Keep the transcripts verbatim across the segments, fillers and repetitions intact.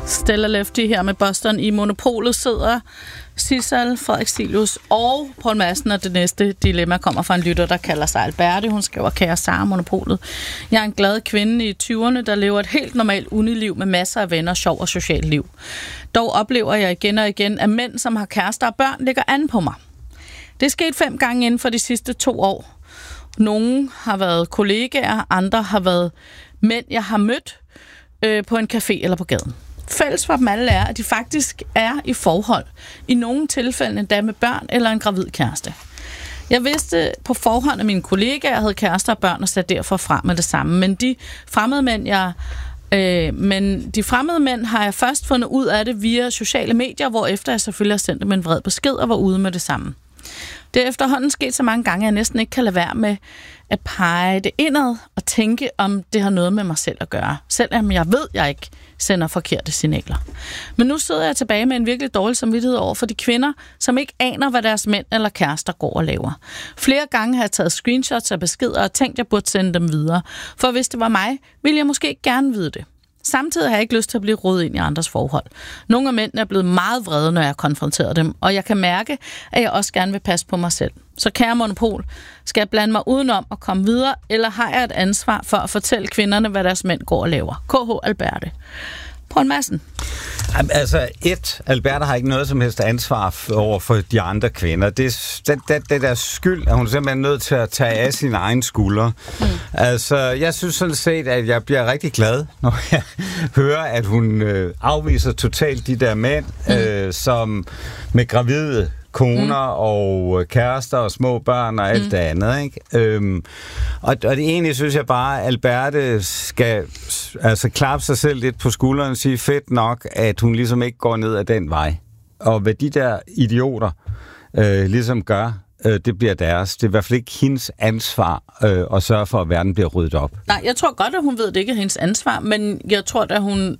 Stella Lefty her med Boston. I Monopolet sidder Sissel, Frederik Stilius og Poul Madsen, og det næste dilemma kommer fra en lytter, der kalder sig Alberte. Hun skriver, kære Sara, Monopolet. Jeg er en glad kvinde i tyverne, der lever et helt normalt uniliv med masser af venner, sjov og socialt liv. Dog oplever jeg igen og igen, at mænd, som har kærester og børn, ligger an på mig. Det er sket fem gange inden for de sidste to år. Nogle har været kollegaer, andre har været mænd, jeg har mødt øh, på en café eller på gaden. Fælles for dem alle er, at de faktisk er i forhold. I nogle tilfælde endda med børn eller en gravid kæreste. Jeg vidste på forhånd, at mine kollegaer havde kærester og børn og satte derfor frem med det samme. Men de fremmede mænd, jeg... Øh, men de fremmede mænd har jeg først fundet ud af det via sociale medier, hvorefter jeg selvfølgelig har sendt dem en vred besked og var ude med det samme. Det er efterhånden sket så mange gange, at jeg næsten ikke kan lade være med at pege det indad og tænke, om det har noget med mig selv at gøre. Selvom jeg ved, at jeg ikke sender forkerte signaler. Men nu sidder jeg tilbage med en virkelig dårlig samvittighed over for de kvinder, som ikke aner, hvad deres mænd eller kærester går og laver. Flere gange har jeg taget screenshots af beskeder og tænkt, at jeg burde sende dem videre. For hvis det var mig, ville jeg måske gerne vide det. Samtidig har jeg ikke lyst til at blive rodet ind i andres forhold. Nogle af mændene er blevet meget vrede, når jeg konfronterer dem, og jeg kan mærke, at jeg også gerne vil passe på mig selv. Så kære Monopol, skal jeg blande mig udenom og komme videre, eller har jeg et ansvar for at fortælle kvinderne, hvad deres mænd går og laver? K H. Alberte. Poul Madsen. Altså, et, Alberte har ikke noget som helst ansvar over for de andre kvinder. Det er det, det, det der skyld, at hun er simpelthen nødt til at tage af sine egne skuldre. Mm. Altså, jeg synes sådan set, at jeg bliver rigtig glad, når jeg hører, at hun øh, afviser totalt de der mænd, mm. øh, som med gravide koner mm. og kærester og små børn og alt mm. det andet, ikke? Øhm, og, og det egentlig synes jeg bare, at Alberte skal altså klappe sig selv lidt på skulderen og sige, fedt nok, at hun ligesom ikke går ned ad den vej. Og hvad de der idioter øh, ligesom gør, øh, det bliver deres. Det er i hvert fald ikke hendes ansvar øh, at sørge for, at verden bliver ryddet op. Nej, jeg tror godt, at hun ved, at det ikke er hendes ansvar, men jeg tror, at hun...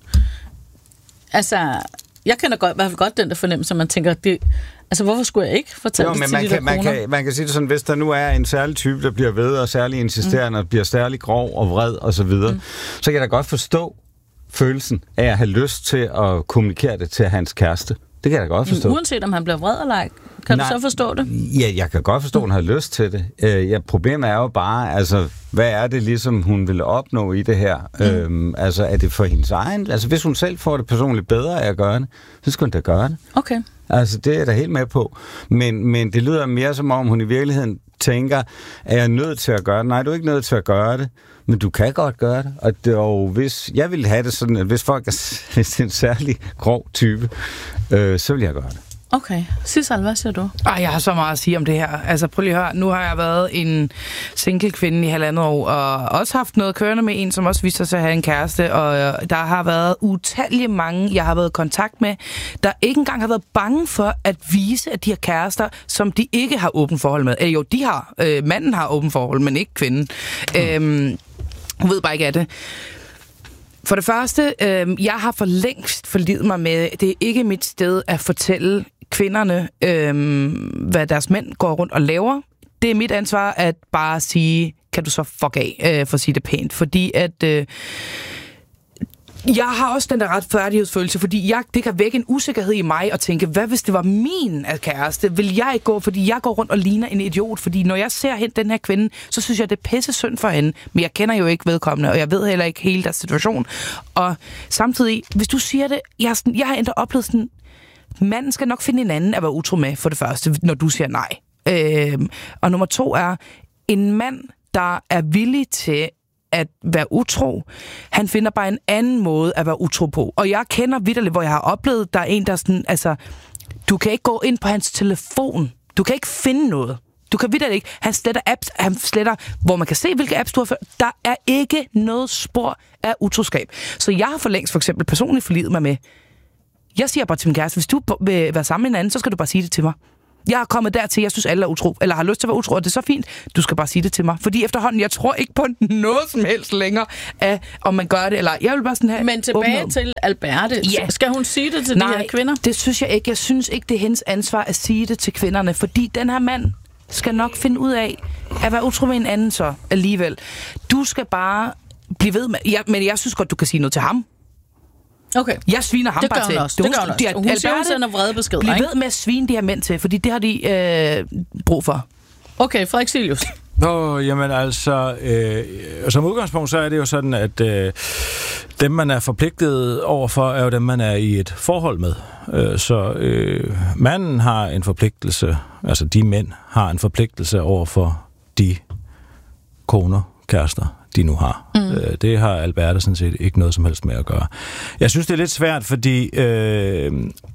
Altså, jeg kender godt, i hvert fald godt den der fornemmelse, at man tænker, det... Altså, hvorfor skulle jeg ikke fortælle jo, det til man de kan, der man kroner? kan, man kan sige det sådan, hvis der nu er en særlig type, der bliver ved og særlig insisterende, mm. og bliver særlig grov og vred og så videre, mm. så kan jeg da godt forstå følelsen af at have lyst til at kommunikere det til hans kæreste. Det kan jeg da godt forstå. Men uanset om han bliver vred eller ej, kan Nej, du så forstå det? Ja, jeg kan godt forstå, at hun har lyst til det. Øh, ja, problemet er jo bare, altså, hvad er det ligesom, hun vil opnå i det her? Mm. Øhm, altså, er det for hendes egen? Altså, hvis hun selv får det personligt bedre af at gøre det, så skal hun da gøre det. Okay. Altså, det er jeg da helt med på. Men, men det lyder mere som om, hun i virkeligheden tænker, er jeg nødt til at gøre det? Nej, du er ikke nødt til at gøre det, men du kan godt gøre det. Og, det, og hvis jeg ville have det sådan, at hvis folk er, hvis det er en særlig grov type, øh, så vil jeg gøre det. Okay. Sissel, hvad siger du? Ej, jeg har så meget at sige om det her. Altså, prøv lige at høre. Nu har jeg været en single kvinde i halvandet år, og også haft noget kørende med en, som også viser sig at have en kæreste, og der har været utallige mange, jeg har været i kontakt med, der ikke engang har været bange for at vise, at de har kærester, som de ikke har åben forhold med. Eller jo, de har. Øh, manden har åben forhold, men ikke kvinden. Mm. Øhm, hun ved bare ikke af det. For det første, øh, jeg har for længst forlidet mig med, det er ikke mit sted at fortælle kvinderne, øh, hvad deres mænd går rundt og laver. Det er mit ansvar at bare sige, kan du så fuck af, øh, for at sige det pænt. Fordi at... Øh, jeg har også den der retfærdighedsfølelse, fordi jeg, det kan vække en usikkerhed i mig og tænke, hvad hvis det var min kæreste? Vil jeg ikke gå, fordi jeg går rundt og ligner en idiot? Fordi når jeg ser hen den her kvinde, så synes jeg, det er pisse synd for hende. Men jeg kender jo ikke vedkommende, og jeg ved heller ikke hele deres situation. Og samtidig, hvis du siger det, jeg, sådan, jeg har endda oplevet sådan, manden skal nok finde en anden at være utro med, for det første, når du siger nej. Øhm, og nummer to er, en mand, der er villig til at være utro, han finder bare en anden måde at være utro på. Og jeg kender vitterligt, hvor jeg har oplevet, der er en, der sådan, altså, du kan ikke gå ind på hans telefon. Du kan ikke finde noget. Du kan vitterligt ikke. Han sletter apps, han sletter, hvor man kan se, hvilke apps du har ført. Der er ikke noget spor af utroskab. Så jeg har for længst for eksempel personligt forlidet mig med, jeg siger bare til min kæreste, hvis du vil være sammen med en anden, så skal du bare sige det til mig. Jeg er kommet dertil, jeg synes alle er utro, eller har lyst til at være utro, og det er så fint, du skal bare sige det til mig. Fordi efterhånden, jeg tror ikke på noget som helst længere, af, om man gør det, eller jeg vil bare sådan have... Men tilbage åbenhed. Til Alberte, ja. Skal hun sige det til Nej, de her kvinder? Det synes jeg ikke. Jeg synes ikke, det er hendes ansvar at sige det til kvinderne, fordi den her mand skal nok finde ud af, at være utro med en anden så alligevel. Du skal bare blive ved med... Ja, men jeg synes godt, du kan sige noget til ham. Okay. Jeg sviner ham det bare gør til. hun også. Det, det gør hun også. Hun siger, hun sender vrede beskeder, Bliv ikke? ved med at svine de her mænd til, fordi det har de øh, brug for. Okay, Frederik Silius. Nå, jamen altså, øh, som udgangspunkt så er det jo sådan, at øh, dem, man er forpligtet overfor, er jo dem, man er i et forhold med. Øh, så øh, manden har en forpligtelse, altså de mænd har en forpligtelse overfor de koner, kærester, de nu har. Mm. Øh, det har Alberte sådan set ikke noget som helst med at gøre. Jeg synes, det er lidt svært, fordi øh,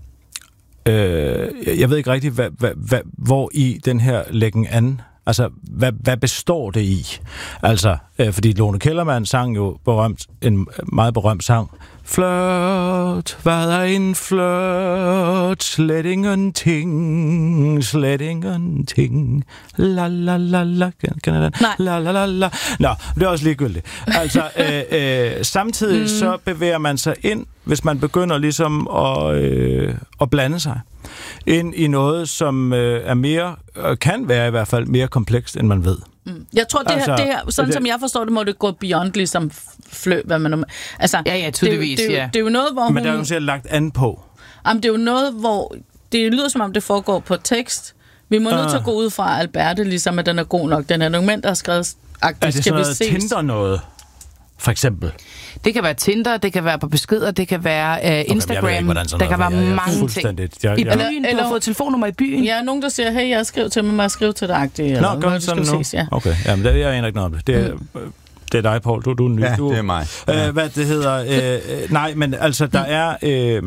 øh, jeg ved ikke rigtigt, hvad, hvad, hvad, hvor i den her læggen an. Altså, hvad, hvad består det i? Altså, øh, fordi Lone Kellermann sang jo berømt, en meget berømt sang. Flirt, hvad er en flirt? Slet ingenting, slet ingenting. La la la la, kan jeg den? La la la la. Nå, det er også ligegyldigt. Altså, øh, øh, samtidig mm. så bevæger man sig ind, hvis man begynder ligesom at, øh, at blande sig ind i noget, som øh, er mere, øh, kan være i hvert fald mere komplekst, end man ved. Mm. Jeg tror, det her, altså, det her sådan det, som jeg forstår det, må det gå beyond ligesom flø, hvad man... Altså, ja, ja, tydeligvis, det, det, ja. Det er jo noget, hvor hun... Men der er jo sikkert lagt an på. Jamen, det er jo noget, hvor... Det lyder som om, det foregår på tekst. Vi må uh. nødt til at gå ud fra Alberte, ligesom at den er god nok. Den er nogle mænd, der har skrevet... Er det sådan noget Tinder noget? For eksempel. Det kan være Tinder, det kan være på beskeder, det kan være uh, Instagram, okay, ikke, der kan være jeg, jeg, mange ting. Jeg, jeg, I byen, eller, du har fået telefonnummer i byen. Ja, nogen der siger, hey, jeg skriver til mig, må jeg skrive til dig? Nå, gør det sådan nu? Ses, ja. Okay, jamen, det er jeg ikke noget om det. Det er, mm. det er dig, Paul, du, du er ny. Ja, du, det er mig. Øh, hvad det hedder? Øh, nej, men altså, der er... Øh,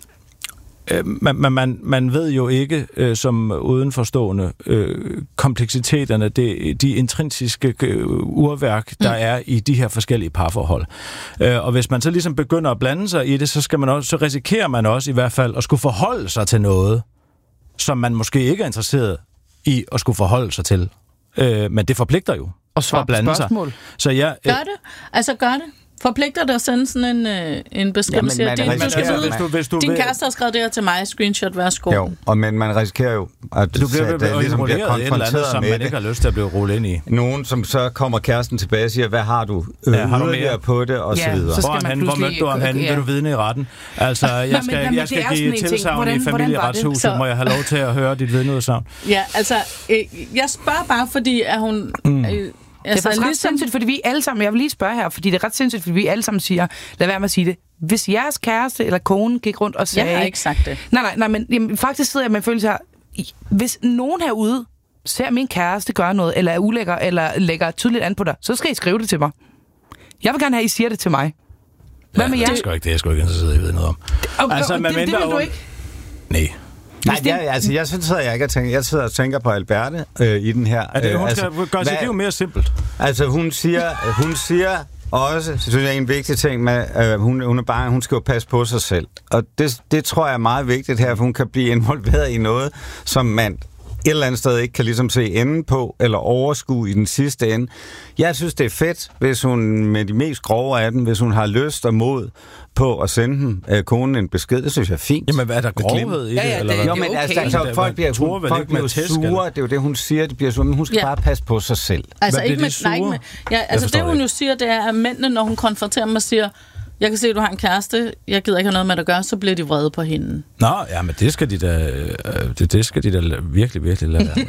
Man, man, man ved jo ikke, øh, som udenforstående, øh, kompleksiteterne, det, de intrinsiske øh, urværk, der mm. er i de her forskellige parforhold. Øh, og hvis man så ligesom begynder at blande sig i det, så, skal man også, så risikerer man også i hvert fald at skulle forholde sig til noget, som man måske ikke er interesseret i at skulle forholde sig til. Øh, men det forpligter jo og svare på spørgsmål. Sig. Så jeg, øh, gør det? Altså gør det? Forpligter dig at sende sådan en, øh, en beskrivelse? Ja, din, du skal vide, hvis du, hvis du din kæreste har skrevet det her til mig, screenshot, værsgo. Jo, og men man risikerer jo, at du bliver, at, at, ligesom bliver konfronteret som med man ikke har lyst til at blive rullet ind i. Nogen, som så kommer kæresten tilbage og siger, hvad har du øh, ja, har du mere på det, og ja, så videre. Så hvor, han, hvor mødte du ham hen? Ja. Vil du vidne i retten? Altså, jeg skal, Nå, men, jeg skal give tilsagn i familieretshuset, må jeg have lov til at høre dit vidneudsagn? Ja, altså, øh, jeg spørger bare, fordi at hun... Mm. Øh, Altså, det er ret ligesom... sindssygt, fordi vi alle sammen, jeg vil lige spørge her, fordi det er ret sindssygt, fordi vi alle sammen siger, lad være med at sige det. Hvis jeres kæreste eller kone gik rundt og sagde... Jeg har ikke sagt det. Nej, nej, nej, men jamen, faktisk sidder jeg med en følelse her, hvis nogen herude ser min kæreste gøre noget, eller er ulækker, eller lægger tydeligt an på dig, så skal I skrive det til mig. Jeg vil gerne have, at I siger det til mig. Hvad ja, med jer? Det er sgu ikke det, jeg er sgu ikke interesseret i at vide noget om. Okay, altså, det, det, det vil du ikke? Nej. Nej, jeg, altså, jeg synes, at jeg ikke tænker, jeg sidder og tænker på Alberte øh, i den her. Er det, hun skal altså, gøre sit liv mere simpelt. Altså, hun siger, hun siger også, så synes jeg, er en vigtig ting med, øh, hun, hun er bare, hun skal jo passe på sig selv. Og det, det tror jeg er meget vigtigt her, for hun kan blive involveret i noget, som man et eller andet sted ikke kan ligesom se enden på, eller overskue i den sidste ende. Jeg synes, det er fedt, hvis hun med de mest grove af dem, hvis hun har lyst og mod på at sende dem, øh, konen en besked. Det synes jeg er fint. Jamen, hvad er der grovhed i det? Ja, ja, det, jo, men okay. altså, altså folk bliver, hun, folk bliver sure, det er jo det, hun siger, det bliver sure, men hun skal ja. bare passe på sig selv. Altså, ikke med, nej, ikke med, ja, altså det, hun jo siger, det er, at mændene, når hun konfronterer mig og siger, jeg kan se, at du har en kæreste, jeg gider ikke have noget med at gøre, så bliver de vrede på hende. Nå, ja, men det skal de da, det, det skal de da virkelig, virkelig lade være.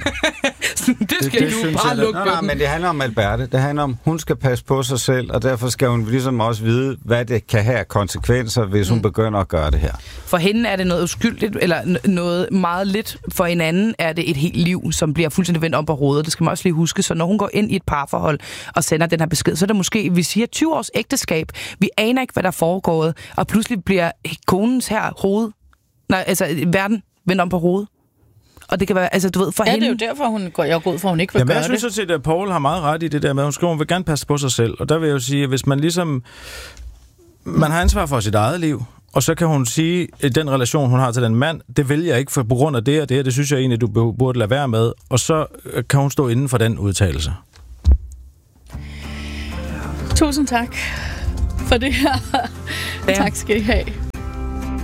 det skal det, det, du bare lukke. Nej, nej, men det handler om Alberte. Det handler om, hun skal passe på sig selv, og derfor skal hun ligesom også vide, hvad det kan have konsekvenser, hvis hun mm. begynder at gøre det her. For hende er det noget uskyldigt, eller noget meget lidt. For en anden er det et helt liv, som bliver fuldstændig vendt om på hovedet. Det skal man også lige huske. Så når hun går ind i et parforhold og sender den her besked, så er det måske, vi siger tyve års ægteskab. Vi aner ikke, hvad der er foregået, og pludselig bliver konens her hoved, nej, altså verden vendt om på hovedet. Og det kan være, altså du ved, for ja, hende... det er jo derfor, hun går, jeg går ud for, hun ikke vil Jamen, gøre jeg synes det. Jeg synes, at Paul har meget ret i det der med, at hun skriver, hun vil gerne passe på sig selv. Og der vil jeg jo sige, at hvis man ligesom... Man har ansvar for sit eget liv, og så kan hun sige, at den relation, hun har til den mand, det vil jeg ikke, for på grund af det og det, og det synes jeg egentlig, du burde lade være med. Og så kan hun stå inden for den udtalelse. Tusind tak for det her. Ja. Tak skal I have.